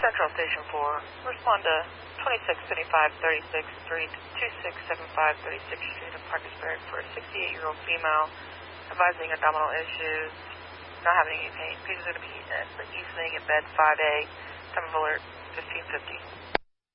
Central Station 4. Respond to 2675 36th Street, 2675 36th Street of Parkersburg for a 68-year-old female, advising abdominal issues, not having any pain. Patient's going to be at the evening in bed 5A, time of alert 1550.